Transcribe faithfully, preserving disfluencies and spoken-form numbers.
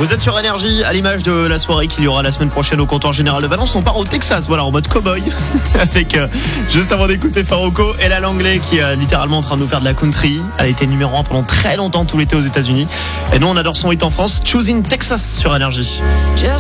Vous êtes sur Énergie, à l'image de la soirée qu'il y aura la semaine prochaine au comptoir général de Valence. On part au Texas, voilà, en mode cow-boy. Avec, euh, juste avant d'écouter Farruko et la Langlais qui est euh, littéralement en train de nous faire de la country. Elle a été numéro un pendant très longtemps tout l'été aux États-Unis. Et nous, on adore son hit en France. Choosing Texas sur Énergie. Just